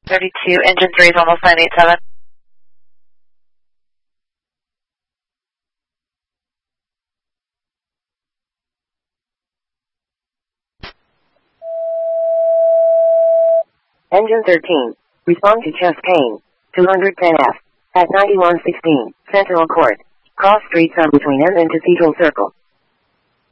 32, engine 3 is almost 987. Engine 13, respond to chest pain, 210F, at 9116, Sentinel Court, cross street sub between M and Cathedral Circle.